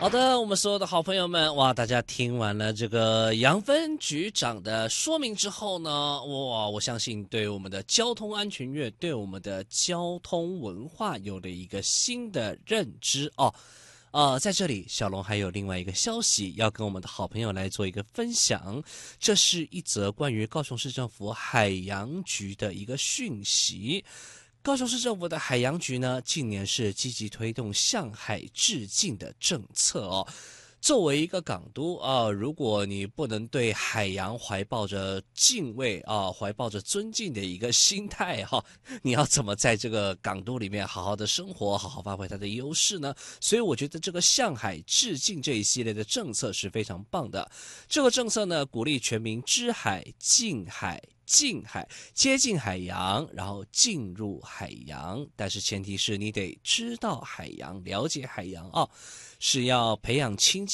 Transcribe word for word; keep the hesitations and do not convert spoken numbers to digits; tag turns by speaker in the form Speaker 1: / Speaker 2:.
Speaker 1: 好的，我们所有的好朋友们，哇，大家听完了这个杨分局长的说明之后呢，哇，我相信对我们的交通安全月，对我们的交通文化有了一个新的认知哦。呃，在这里，小龙还有另外一个消息要跟我们的好朋友来做一个分享，这是一则关于高雄市政府海洋局的一个讯息。高雄市政府的海洋局呢，近年是积极推动向海致敬的政策哦。作为一个港都啊、呃，如果你不能对海洋怀抱着敬畏啊、呃，怀抱着尊敬的一个心态哈、啊，你要怎么在这个港都里面好好的生活，好好发挥它的优势呢？所以我觉得这个向海致敬这一系列的政策是非常棒的。这个政策呢，鼓励全民知海、近海。近海，接近海洋，然后进入海洋，但是前提是你得知道海洋，了解海洋啊，是要培养亲近。